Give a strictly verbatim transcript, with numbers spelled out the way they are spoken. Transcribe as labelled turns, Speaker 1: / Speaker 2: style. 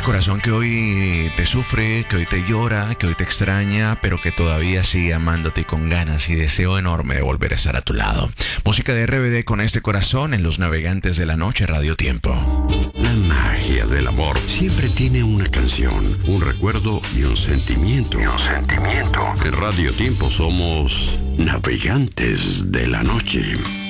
Speaker 1: corazón que hoy te sufre, que hoy te llora, que hoy te extraña, pero que todavía sigue amándote con ganas y deseo enorme de volver a estar a tu lado. Música de R B D con este corazón en Los Navegantes de la Noche, Radio Tiempo.
Speaker 2: La magia del amor siempre tiene una canción, un recuerdo y un sentimiento. Y un sentimiento. En Radio Tiempo somos Navegantes de la Noche.